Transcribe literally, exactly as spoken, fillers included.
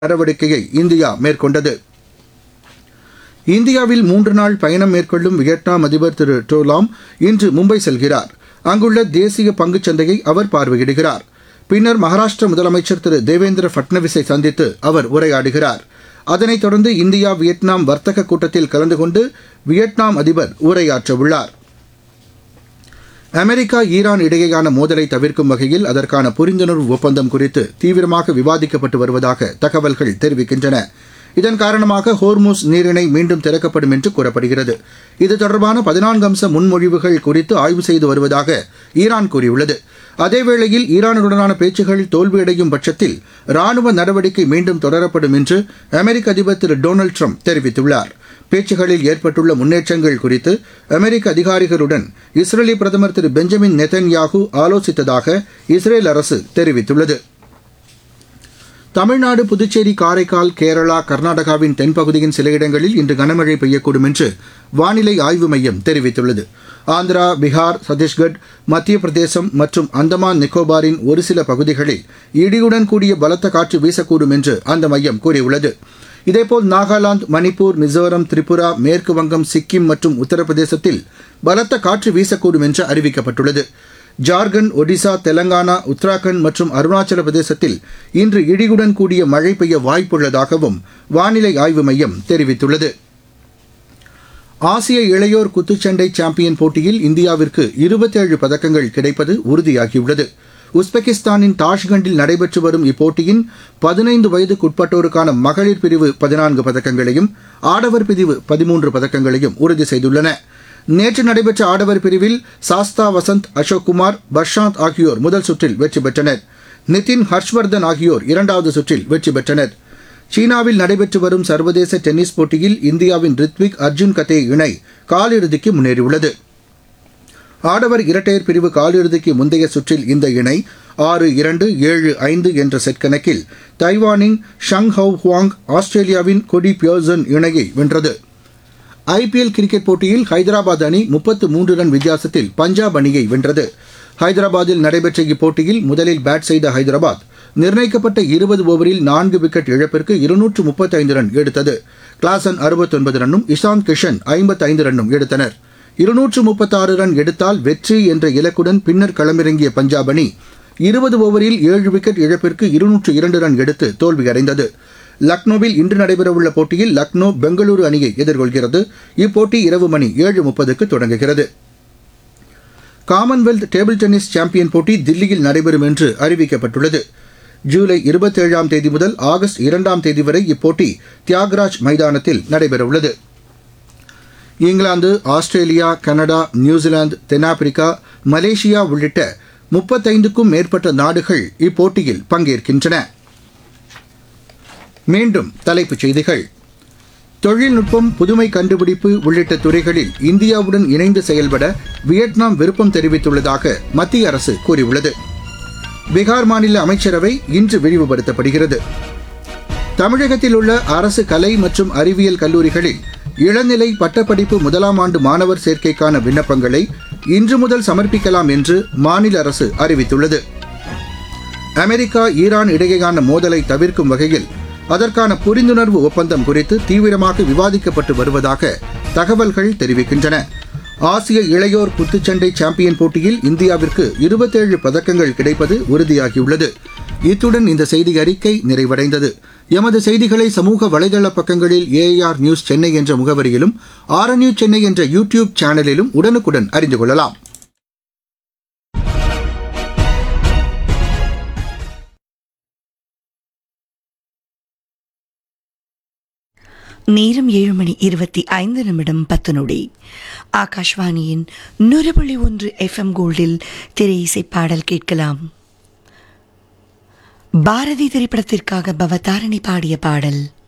நடவடிக்கையை இந்தியா மேற்கொண்டது. இந்தியாவில் மூன்று நாள் பயணம் மேற்கொள்ளும் வியட்நாம் அதிபர் திரு டோலாம் இன்று மும்பை செல்கிறார். அங்குள்ள தேசிய பங்குச் சந்தையை அவர் பார்வையிடுகிறார். பின்னர் மகாராஷ்டிர முதலமைச்சர் திரு தேவேந்திர ஃபட்னவிஸை சந்தித்து அவர் உரையாடுகிறார். அதனைத் தொடர்ந்து இந்தியா வியட்நாம் வர்த்தக கூட்டத்தில் கலந்து கொண்டு வியட்நாம் அதிபர் உரையாற்றவுள்ளார். அமெரிக்கா ஈரான் இடையேயான மோதலை தவிர்க்கும் வகையில் அதற்கான புரிந்துணர்வு ஒப்பந்தம் குறித்து தீவிரமாக விவாதிக்கப்பட்டு வருவதாக தகவல்கள் தெரிவிக்கின்றன. இதன் காரணமாக ஹோர்முஸ் நீரிணை மீண்டும் திறக்கப்படும் என்று கூறப்படுகிறது. இது தொடர்பான பதினான்கு அம்ச முன்மொழிவுகள் குறித்து ஆய்வு செய்து வருவதாக ஈரான் கூறியுள்ளது. அதேவேளையில் ஈரானுடனான பேச்சுகள் தோல்வியடையும் பட்சத்தில் ராணுவ நடவடிக்கை மீண்டும் தொடரப்படும் என்று அமெரிக்க அதிபர் திரு டொனால்டு ட்ரம்ப் தெரிவித்துள்ளார். பேச்சுகளில் ஏற்பட்டுள்ள முன்னேற்றங்கள் குறித்து அமெரிக்க அதிகாரிகளுடன் இஸ்ரேலி பிரதமர் திரு பெஞ்சமின் நெதன்யாகு ஆலோசித்ததாக இஸ்ரேல் அரசு தெரிவித்துள்ளது. தமிழ்நாடு, புதுச்சேரி, காரைக்கால், கேரளா, கர்நாடகாவின் தென்பகுதியின் சில இடங்களில் இன்று கனமழை பெய்யக்கூடும் என்று வானிலை ஆய்வு மையம் தெரிவித்துள்ளது. ஆந்திரா, பீகார், சத்தீஸ்கட், மத்திய பிரதேசம் மற்றும் அந்தமான் நிக்கோபாரின் ஒரு சில பகுதிகளில் இடியுடன் கூடிய பலத்த காற்று வீசக்கூடும் என்று அந்த மையம் கூறியுள்ளது. இதேபோல் நாகாலாந்து, மணிப்பூர், மிசோரம், திரிபுரா, மேற்கு வங்கம், சிக்கிம் மற்றும் உத்தரப்பிரதேசத்தில் பலத்த காற்று வீசக்கூடும் என்று அறிவிக்கப்பட்டுள்ளது. ஜார்க்கண்ட், ஒடிசா, தெலங்கானா, உத்தராகண்ட் மற்றும் அருணாச்சல பிரதேசத்தில் இன்று இடியுடன் கூடிய மழை பெய்ய வாய்ப்புள்ளதாகவும் வானிலை ஆய்வு மையம் தெரிவித்துள்ளது. ஆசிய இளையோர் குத்துச்சண்டை சாம்பியன் போட்டியில் இந்தியாவிற்கு இருபத்தேழு பதக்கங்கள் கிடைப்பது உறுதியாகியுள்ளது. உஸ்பெகிஸ்தானின் தாஷ்கண்டில் நடைபெற்று வரும் இப்போட்டியின் பதினைந்து வயதுக்குட்பட்டோருக்கான மகளிர் பிரிவு பதினான்கு பதக்கங்களையும் ஆடவர் பிரிவு பதிமூன்று பதக்கங்களையும் உறுதி செய்துள்ளன. நேற்று நடைபெற்ற ஆடவர் பிரிவில் சாஸ்தா வசந்த், அசோக் குமார், பர்ஷாந்த் ஆகியோர் முதல் சுற்றில் வெற்றி பெற்றனர். நிதின், ஹர்ஷ்வர்தன் ஆகியோர் இரண்டாவது சுற்றில் வெற்றி பெற்றனர். சீனாவில் நடைபெற்று வரும் சர்வதேச டென்னிஸ் போட்டியில் இந்தியாவின் ரித்விக், அர்ஜுன் கதே இணை காலிறுதிக்கு முன்னேறியுள்ளது. ஆடவர் இரட்டையர் பிரிவு காலிறுதிக்கு முந்தைய சுற்றில் இந்த இணை ஆறு இரண்டு, ஏழு ஐந்து என்ற செட் கணக்கில் தைவானின் ஷங் ஹவ் ஹுவாங், ஆஸ்திரேலியாவின் கொடி பியர்சன் இணையை வென்றது. ஐபிஎல் கிரிக்கெட் போட்டியில் ஹைதராபாத் அணி முப்பத்து மூன்று ரன் வித்தியாசத்தில் பஞ்சாப் அணியை வென்றது. ஹைதராபாத்தில் நடைபெற்ற இப்போட்டியில் முதலில் பேட் செய்த ஹைதராபாத் நிர்ணயிக்கப்பட்ட இருபது ஓவரில் நான்கு விக்கெட் இழப்பிற்கு இருநூற்று முப்பத்தைந்து ரன் எடுத்தது. கிளாசன் அறுபத்தொன்பது ரன்னும் இஷாந்த் கிஷன் ஐம்பத்தைந்து ரன்னும் எடுத்தனர். இருநூற்று முப்பத்தாறு ரன் எடுத்தால் வெற்றி என்ற இலக்குடன் பின்னர் களமிறங்கிய பஞ்சாப் அணி இருபது ஓவரில் ஏழு விக்கெட் இழப்பிற்கு இருநூற்று இரண்டு ரன் எடுத்து தோல்வியடைந்தது. லக்னோவில் இன்று நடைபெறவுள்ள போட்டியில் லக்னோ பெங்களூரு அணியை எதிர்கொள்கிறது. இப்போட்டி இரவு மணி ஏழு முப்பதுக்கு தொடங்குகிறது. காமன்வெல்த் டேபிள் டென்னிஸ் சாம்பியன் போட்டி தில்லியில் நடைபெறும் என்று அறிவிக்கப்பட்டுள்ளது. ஜூலை இருபத்தேழாம் தேதி முதல் ஆகஸ்ட் இரண்டாம் தேதி வரை இப்போட்டி தியாகராஜ் மைதானத்தில் நடைபெறவுள்ளது. இங்கிலாந்து, ஆஸ்திரேலியா, கனடா, நியூசிலாந்து, தென்னாப்பிரிக்கா, மலேசியா உள்ளிட்ட முப்பத்தைந்துக்கும் மேற்பட்ட நாடுகள் இப்போட்டியில் பங்கேற்கின்றன. மீண்டும் தலைப்புச் செய்திகள். தொழில்நுட்பம், புதுமை கண்டுபிடிப்பு உள்ளிட்ட துறைகளில் இந்தியாவுடன் இணைந்து செயல்பட வியட்நாம் விருப்பம் தெரிவித்துள்ளதாக மத்திய அரசு கூறியுள்ளது. பீகார் மாநில அமைச்சரவை இன்று விரிவுபடுத்தப்படுகிறது. தமிழகத்தில் உள்ள அரசு கலை மற்றும் அறிவியல் கல்லூரிகளில் இளநிலை பட்டப்படிப்பு முதலாம் ஆண்டு மாணவர் சேர்க்கைக்கான விண்ணப்பங்களை இன்று முதல் சமர்ப்பிக்கலாம் என்று மாநில அரசு அறிவித்துள்ளது. அமெரிக்கா ஈரான் இடையேயான மோதலை தவிர்க்கும் வகையில் அதற்கான புரிந்துணர்வு ஒப்பந்தம் குறித்து தீவிரமாக விவாதிக்கப்பட்டு வருவதாக தகவல்கள் தெரிவிக்கின்றன. ஆசிய இளையோர் குத்துச்சண்டை சாம்பியன் போட்டியில் இந்தியாவிற்கு இருபத்தேழு பதக்கங்கள் கிடைப்பது உறுதியாகியுள்ளது. இத்துடன் இந்த செய்தி அறிக்கை நிறைவடைந்தது. எமது செய்திகளை சமூக வலைதள பக்கங்களில் ஏஆர் நியூஸ் சென்னை என்ற முகவரியிலும் ஆர் நியூஸ் சென்னை என்ற யூடியூப் சேனலிலும் உடனுக்குடன் அறிந்து கொள்ளலாம். நேரம் ஏழு மணி இருபத்தி ஐந்து நிமிடம் பத்து நொடி. ஆகாஷ்வாணியின் நூறு புள்ளி ஒன்று எஃப்எம் கோல்டில் திரை இசை பாடல் கேட்கலாம். பாரதி திரைப்படத்திற்காக பவதாரணி பாடிய பாடல்.